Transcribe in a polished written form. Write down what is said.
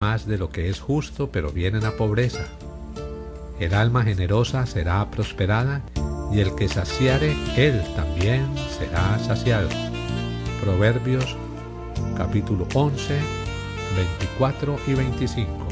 más de lo que es justo, pero vienen a pobreza. El alma generosa será prosperada, y el que saciare, él también será saciado. Proverbios capítulo 11, 24 y 25.